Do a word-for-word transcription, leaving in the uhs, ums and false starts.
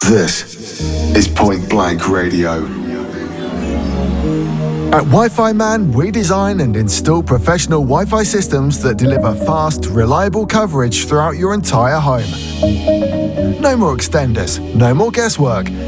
This is Point Blank Radio. At Wi-Fi Man, we design and install professional Wi-Fi systems that deliver fast, reliable coverage throughout your entire home. No more extenders, no more guesswork.